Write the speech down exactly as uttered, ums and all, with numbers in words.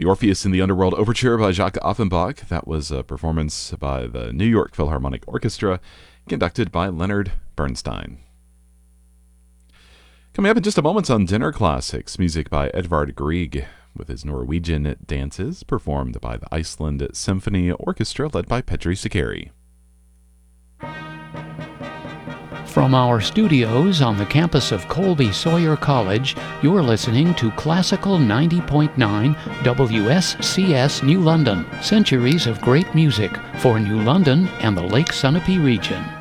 The Orpheus in the Underworld Overture by Jacques Offenbach. That was a performance by the New York Philharmonic Orchestra, conducted by Leonard Bernstein. Coming up in just a moment on Dinner Classics, music by Edvard Grieg, with his Norwegian dances, performed by the Iceland Symphony Orchestra, led by Petri Sakari. From our studios on the campus of Colby Sawyer College, you're listening to Classical ninety point nine W S C S New London, centuries of great music for New London and the Lake Sunapee region.